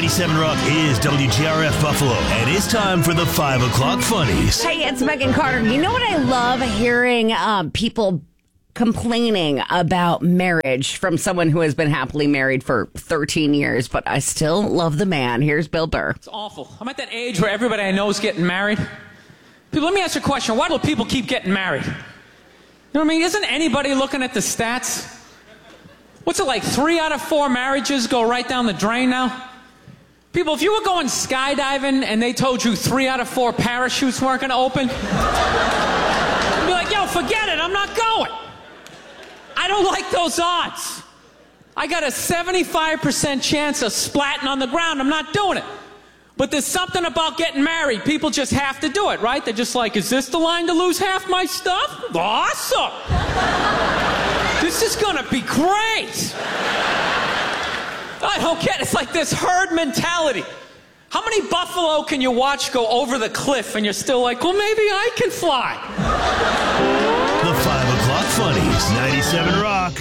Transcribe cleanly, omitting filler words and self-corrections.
97 Rock is WGRF Buffalo, and it's time for the 5 o'clock funnies. Hey, it's Megan Carter. You know what I love hearing people complaining about marriage from someone who has been happily married for 13 years, but I still love the man. Here's Bill Burr. It's awful. I'm at that age where everybody I know is getting married. People, let me ask you a question. Why do people keep getting married? You know what I mean? Isn't anybody looking at the stats? What's it like? 3 out of 4 marriages go right down the drain now? People, if you were going skydiving and they told you 3 out of 4 parachutes weren't going to open, you'd be like, yo, forget it, I'm not going. I don't like those odds. I got a 75% chance of splatting on the ground. I'm not doing it. But there's something about getting married. People just have to do it, right? They're just like, is this the line to lose half my stuff? Awesome. This is going to be great. I don't get it. It's like this herd mentality. How many buffalo can you watch go over the cliff and you're still like, well, maybe I can fly? The 5 o'clock funnies, 97 Rock.